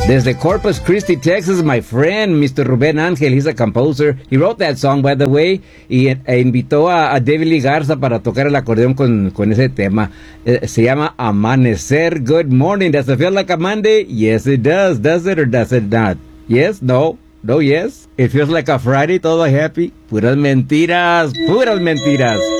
Desde Corpus Christi, Texas, my friend, Mr. Rubén Ángel, he's a composer. He wrote that song, by the way, e invitó a David Lee Garza para tocar el acordeón con ese tema. Se llama Amanecer. Good morning. Does it feel like a Monday? Yes, it does. Does it or does it not? Yes? No? No, yes? It feels like a Friday, todo happy? Puras mentiras. Puras mentiras.